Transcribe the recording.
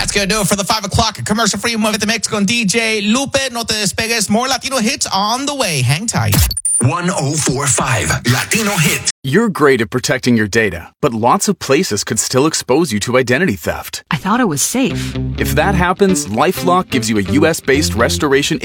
That's going to do it for the 5 o'clock commercial-free Mueve the Mix con DJ Lupe. No te despegues. More Latino hits on the way. Hang tight. 104.5 Latino Hit. You're great at protecting your data, but lots of places could still expose you to identity theft. I thought it was safe. If that happens, LifeLock gives you a U.S.-based restoration